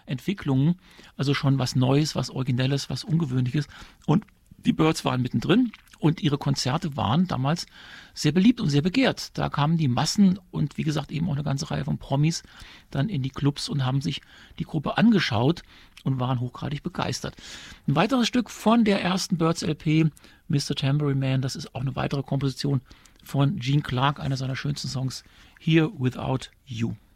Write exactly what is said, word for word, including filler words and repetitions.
Entwicklungen, also schon was Neues, was Originelles, was Ungewöhnliches. Und die Byrds waren mittendrin und ihre Konzerte waren damals sehr beliebt und sehr begehrt. Da kamen die Massen und wie gesagt eben auch eine ganze Reihe von Promis dann in die Clubs und haben sich die Gruppe angeschaut und waren hochgradig begeistert. Ein weiteres Stück von der ersten Byrds-L P, Mister Tambourine Man, das ist auch eine weitere Komposition von Gene Clark, einer seiner schönsten Songs, Here Without You.